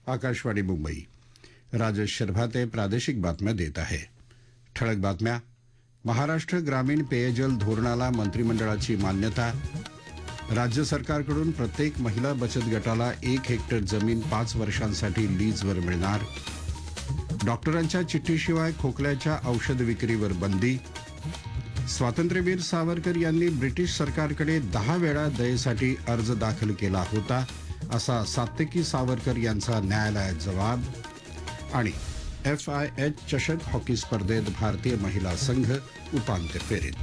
आकाशवाणी मुंबई. राजेश शर्भाते प्रादेशिक बातम्या देत आहे. ठळक बातम्या. महाराष्ट्र ग्रामीण पेयजल धोरणाला मंत्रिमंडळाची मान्यता. राज्य सरकारकडून प्रत्येक महिला बचत गटाला 1 हेक्टर जमीन 5 वर्षांसाठी लीजवर मिळणार. डॉक्टरांच्या चिठ्ठीशिवाय खोकल्याच्या औषध विक्रीवर बंदी. स्वातंत्र्यवीर सावरकर यांनी ब्रिटिश सरकारकडे 10 वेळा दयेसाठी अर्ज दाखल केला होता, असा सात्यकी सावरकर यांचा न्यायालयात जबाब. आणि FIH चषक हॉकी स्पर्धेत भारतीय महिला संघ उपांत्य फेरीत.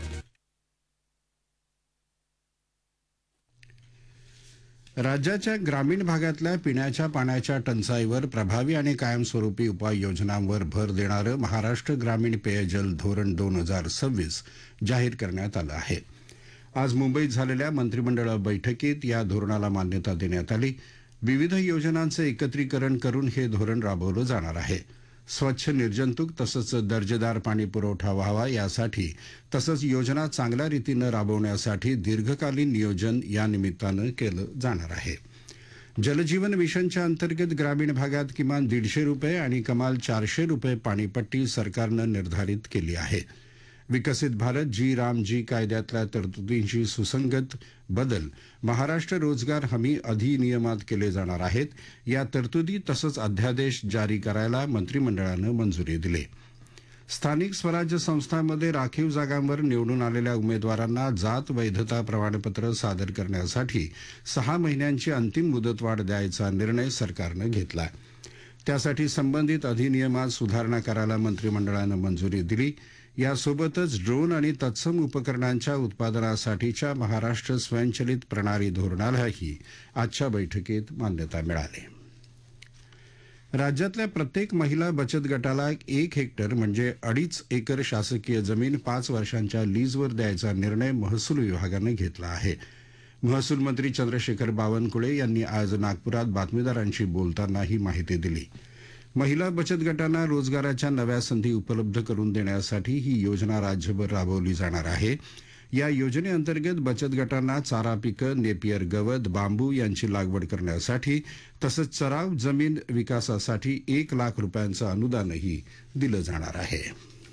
राज्याच्या ग्रामीण भागातल्या पिण्याच्या पाण्याच्या टंचाईवर प्रभावी आणि कायमस्वरूपी उपाययोजनांवर भर देणारं महाराष्ट्र ग्रामीण पेयजल धोरण 2026 जाहीर करण्यात आलं आहे. आज मुंबईत झालेल्या मंत्रिमंडळ बैठकीत या धोरणाला मान्यता देण्यात आली. विविध योजनांचं एकत्रीकरण करून हे धोरण राबवलं जाणार आहे. स्वच्छ, निर्जंतुक तसंच दर्जेदार पाणी पुरवठा व्हावा यासाठी तसंच योजना चांगल्या रीतीनं राबवण्यासाठी दीर्घकालीन नियोजन या निमित्तानं केलं जाणार आहे. जलजीवन मिशनच्या अंतर्गत ग्रामीण भागात किमान ₹150 आणि कमाल ₹400 पाणीपट्टी सरकारनं निर्धारित केली आहे. विकसित भारत जी राम जी कायद्यातल्या तरतुदींशी सुसंगत बदल महाराष्ट्र रोजगार हमी अधिनियमात केले जाणार आहेत. या तरतुदी तसंच अध्यादेश जारी करायला मंत्रिमंडळानं मंजुरी दिली. स्थानिक स्वराज्य संस्थांमध्ये राखीव जागांवर निवडून आलेल्या उमेदवारांना जात वैधता प्रमाणपत्र सादर करण्यासाठी 6 महिन्यांची अंतिम मुदतवाढ द्यायचा निर्णय सरकारनं घेतला. त्यासाठी संबंधित अधिनियमात सुधारणा करायला मंत्रिमंडळानं मंजुरी दिली. यासोबतच ड्रोन आणि तत्सम उपकरणांच्या उत्पादनासाठीच्या महाराष्ट्र स्वयंचलित प्रणाली धोरणालाही आजच्या बैठकीत मान्यता मिळाली. राज्यातल्या प्रत्येक महिला बचत गटाला 1 हेक्टर म्हणजे 2.5 एकर शासकीय जमीन 5 वर्षांच्या लीजवर द्यायचा निर्णय महसूल विभागानं घेतला आहे. महसूल मंत्री चंद्रशेखर बावनकुळे यांनी आज नागपुरात बातमीदारांशी बोलताना ही माहिती दिली. महिला बचत गटांना रोजगाराच्या नव्या संधी उपलब्ध करून देण्यासाठी ही योजना राज्यभर राबवली जाणार आहे. या योजनेअंतर्गत बचत गटांना चारा पिकं, नेपियर गवत, बांबू यांची लागवड करण्यासाठी तसंच चराव जमीन विकासासाठी ₹1 लाख अनुदानही दिलं जाणार आहे.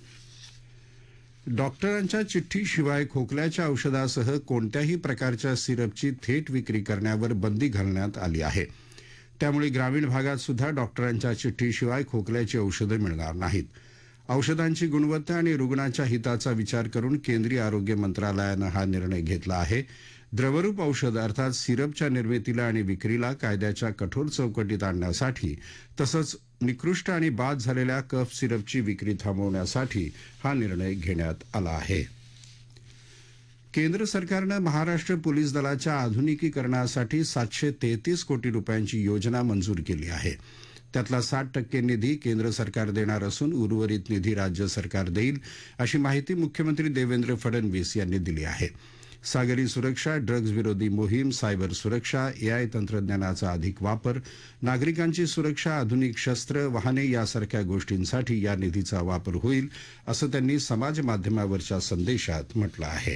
डॉक्टरांच्या चिठ्ठीशिवाय खोकल्याच्या औषधासह कोणत्याही प्रकारच्या सिरपची थेट विक्री करण्यावर बंदी घालण्यात आली आहे. त्यामुळे ग्रामीण भागात सुद्धा डॉक्टरांच्या चिठ्ठीशिवाय खोकल्याची औषधं मिळणार नाहीत. औषधांची गुणवत्ता आणि रुग्णाच्या हिताचा विचार करून केंद्रीय आरोग्य मंत्रालयानं हा निर्णय घेतला आहे. द्रवरूप औषध अर्थात सिरपच्या निर्मितीला आणि विक्रीला कायद्याच्या कठोर चौकटीत आणण्यासाठी तसंच निकृष्ट आणि बाद झालेल्या कफ सिरपची विक्री थांबवण्यासाठी हा निर्णय घेण्यात आला आहे. केंद्र सरकारनं महाराष्ट्र पोलीस दलाच्या आधुनिकीकरणासाठी ₹733 कोटी योजना मंजूर केली आहे. त्यातला 60% निधी केंद्र सरकार देणार असून उर्वरित निधी राज्य सरकार देईल, अशी माहिती मुख्यमंत्री देवेंद्र फडणवीस यांनी दिली आहे. सागरी सुरक्षा, ड्रग्ज विरोधी मोहीम, सायबर सुरक्षा, AI तंत्रज्ञानाचा अधिक वापर, नागरिकांची सुरक्षा, आधुनिक शस्त्र, वाहने यासारख्या गोष्टींसाठी या निधीचा वापर होईल, असं त्यांनी समाज माध्यमावरच्या संदेशात म्हटलं आहे.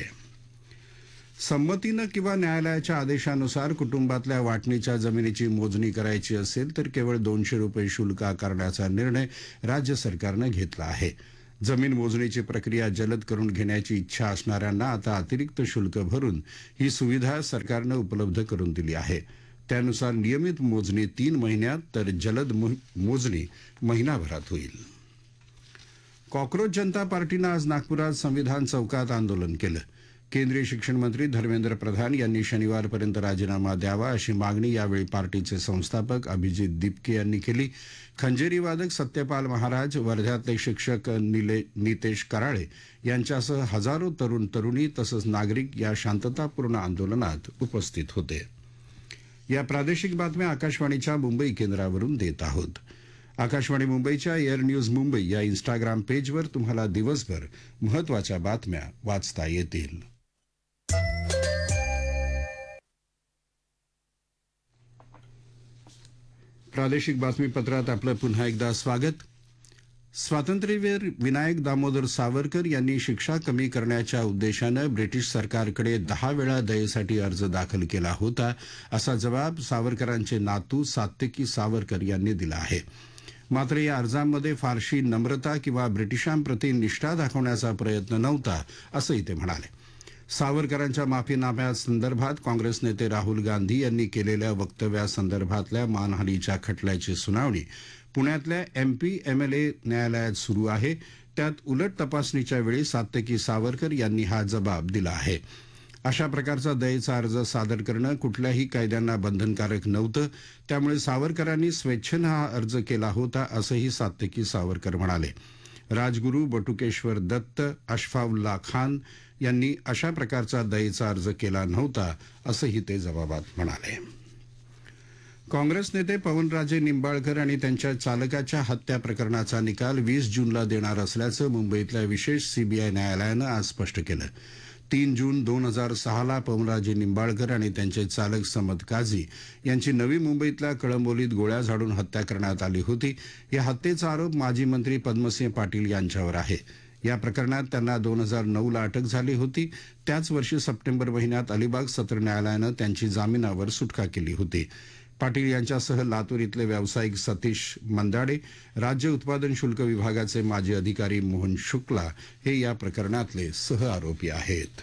संमतीनं किंवा न्यायालयाच्या आदेशानुसार कुटुंबातल्या वाटणीच्या जमिनीची मोजणी करायची असेल तर केवळ ₹200 शुल्क आकारण्याचा निर्णय राज्य सरकारनं घेतला आहे. जमीन मोजणीची प्रक्रिया जलद करून घेण्याची इच्छा असणाऱ्यांना आता अतिरिक्त शुल्क भरून ही सुविधा सरकारनं उपलब्ध करून दिली आहे. त्यानुसार नियमित मोजणी 3 महिन्यात तर जलद मोजणी महिनाभरात होईल. कॉक्रोच जनता पार्टीनं आज नागपुरात संविधान चौकात आंदोलन केलं. केंद्रीय शिक्षण मंत्री धर्मेंद्र प्रधान यांनी शनिवारपर्यंत राजीनामा द्यावा, अशी मागणी यावेळी पार्टीचे संस्थापक अभिजित दिपके यांनी केली. खंजेरी वादक सत्यपाल महाराज, वर्ध्यातले शिक्षक नितेश कराळे यांच्यासह हजारो तरुण तरुणी तसंच नागरिक या शांततापूर्ण आंदोलनात उपस्थित होते. या प्रादेशिक बातम्या आकाशवाणीच्या मुंबई केंद्रावरून देत आहोत. आकाशवाणी मुंबईच्या एअर न्यूज मुंबई या इंस्टाग्राम पेजवर तुम्हाला दिवसभर महत्त्वाच्या बातम्या वाचता येतील. प्रादेशिक बातमीपत्रात आपलं पुन्हा एकदा स्वागत. स्वातंत्र्यवीर विनायक दामोदर सावरकर यांनी शिक्षा कमी करण्याच्या उद्देशानं ब्रिटिश सरकारकडे 10 वेळा दयेसाठी अर्ज दाखल केला होता असा जबाब सावरकरांचे नातू सात्यकी सावरकर यांनी दिला आहे. मात्र या अर्जांमध्ये फारशी नम्रता किंवा ब्रिटिशांप्रती निष्ठा दाखवण्याचा प्रयत्न नव्हता असंही ते म्हणाले. सावरकरांच्या माफीनाम्यासंदर्भात काँग्रेस नेते राहुल गांधी यांनी केलेल्या वक्तव्यासंदर्भातल्या मानहानीच्या खटल्याची सुनावणी पुण्यातल्या MP-MLA न्यायालयात सुरू आहे. त्यात उलट तपासणीच्या वेळी सात्यकी सावरकर यांनी हा जबाब दिला आहे. अशा प्रकारचा दयेचा अर्ज सादर करणं कुठल्याही कायद्यांना बंधनकारक नव्हतं. त्यामुळे सावरकरांनी स्वेच्छेनं हा अर्ज केला होता असंही सात्यकी सावरकर म्हणाले. राजगुरू बटुकेश्वर दत्त, अशफाउल्ला खान यांनी अशा प्रकारचा दयेचा अर्ज केला नव्हता असंही ते जबाबात म्हणाले. काँग्रेस नेते पवनराजे निंबाळकर आणि त्यांच्या चालकाच्या हत्या प्रकरणाचा निकाल 20 जूनला देणार असल्याचं मुंबईतल्या विशेष CBI न्यायालयानं आज स्पष्ट केलं. 3 जून 2006ला पवनराजे निंबाळकर आणि त्यांचे चालक समद काझी यांची नवी मुंबईतल्या कळंबोलीत गोळ्या झाडून हत्या करण्यात आली होती. या हत्येचा आरोप माजी मंत्री पद्मसिंह पाटील यांच्यावर आहे. या प्रकरणात त्यांना 2009ला अटक झाली होती. त्याच वर्षी सप्टेंबर महिन्यात अलिबाग सत्र न्यायालयानं त्यांची जामिनावर सुटका केली होती. पाटील यांच्यासह लातूर इथले व्यावसायिक सतीश मंदाडे, राज्य उत्पादन शुल्क विभागाचे माजी अधिकारी मोहन शुक्ला हे या प्रकरणातले सहआरोपी आहेत.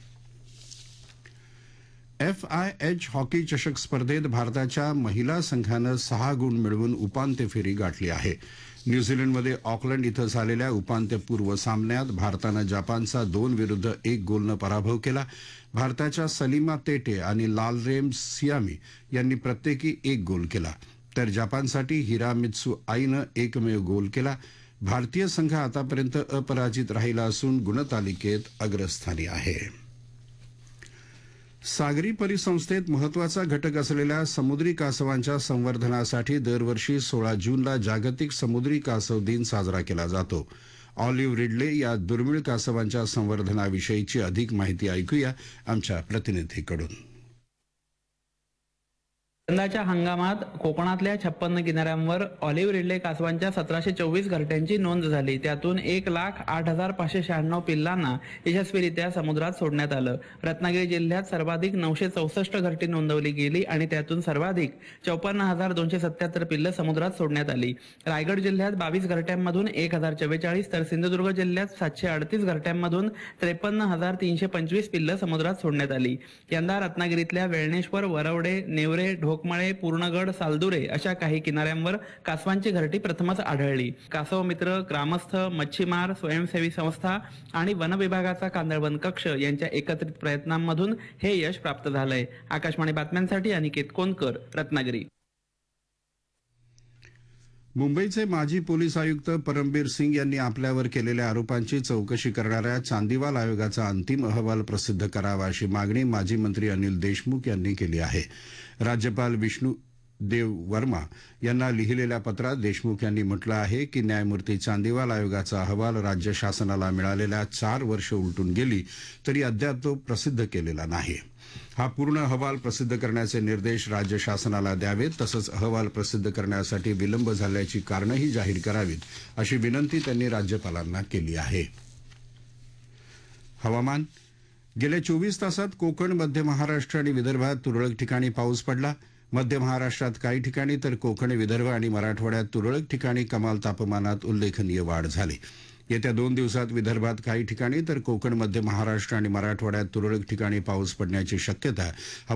FIH हॉकी चषक स्पर्धेत भारताच्या महिला संघानं 6 गुण मिळवून उपांत्य फेरी गाठली आहे. न्यूझीलंडमध्ये ऑकलंड इथं झालेल्या उपांत्यपूर्व सामन्यात भारतानं जपानचा 2-1 गोलनं पराभव केला. भारताच्या सलीमा तेटे आणि लालरेम सियामी यांनी प्रत्येकी 1 गोल केला, तर जपानसाठी हिरामित्सू आईनं एकमेव गोल केला. भारतीय संघ आतापर्यंत अपराजित राहिला असून गुणतालिकेत अग्रस्थानी आहे. सागरी परिसंस्थेत महत्वाचा घटक असलेल्या समुद्री कासवांच्या संवर्धनासाठी दरवर्षी 16 जूनला जागतिक समुद्री कासव दिन साजरा केला जातो. ऑलिव्ह रिडले या दुर्मिळ कासवांच्या संवर्धनाविषयीची अधिक माहिती ऐकूया आमच्या प्रतिनिधीकडून. यंदाच्या हंगामात कोकणातल्या 56 किनाऱ्यांवर ऑलिव्ह रिडले कासवांच्या 1724 घरट्यांची नोंद झाली. त्यातून 1,08,596 पिल्लांना यशस्वीरित्या समुद्रात सोडण्यात आलं. रत्नागिरी जिल्ह्यात सर्वाधिक 964 घरटी नोंदवली गेली आणि त्यातून सर्वाधिक 54,277 पिल्लं समुद्रात सोडण्यात आली. रायगड जिल्ह्यात 22 घरट्यांमधून 1,044 तर सिंधुदुर्ग जिल्ह्यात 738 घरट्यांमधून 53,325 पिल्लं समुद्रात सोडण्यात आली. यंदा रत्नागिरीतल्या वेळणेश्वर, वरवडे, नेवरे, ढोकमळे, पूर्णगड, सालदुरे अशा काही किनाऱ्यांवर कासवांची घरटी प्रथमच आढळली. कासव मित्र, ग्रामस्थ, मच्छीमार, स्वयंसेवी संस्था आणि वन विभागाचा कांदळवन कक्ष यांच्या एकत्रित प्रयत्नांमधून हे यश प्राप्त झालंय. आकाशवाणी बातम्यांसाठी अनिकेत कोनकर, रत्नागिरी. मुंबईचे माजी पोलीस आयुक्त परमबीर सिंग यांनी आपल्यावर केलेल्या आरोपांची चौकशी करणाऱ्या चांदीवाल आयोगाचा अंतिम अहवाल प्रसिद्ध करावा अशी मागणी माजी मंत्री अनिल देशमुख यांनी केली आहे. राज्यपाल विष्णुदेव वर्मा यांना लिहिलेल्या पत्रात देशमुख यांनी म्हटलं आहे की न्यायमूर्ती चांदीवाल आयोगाचा अहवाल राज्य शासनाला मिळालेल्या 4 वर्ष उलटून गेली तरी अद्याप तो प्रसिद्ध केलेला नाही. हा पूर्ण अहवाल प्रसिद्ध करण्याचे निर्देश राज्य शासनाला द्यावेत, तसंच अहवाल प्रसिद्ध करण्यासाठी विलंब झाल्याची कारणंही जाहीर करावीत अशी विनंती त्यांनी राज्यपालांना केली आहे. हवामान. गेल्या 24 तासात कोकण, मध्य महाराष्ट्र आणि विदर्भात तुरळक ठिकाणी पाऊस पडला. मध्य महाराष्ट्रात काही ठिकाणी तर कोकण, विदर्भ आणि मराठवाड्यात तुरळक ठिकाणी कमाल तापमानात उल्लेखनीय वाढ झाली. येत्या 2 दिवसात विदर्भात काही ठिकाणी तर कोकण, मध्य महाराष्ट्र आणि मराठवाड्यात तुरळक ठिकाणी पाऊस पडण्याची शक्यता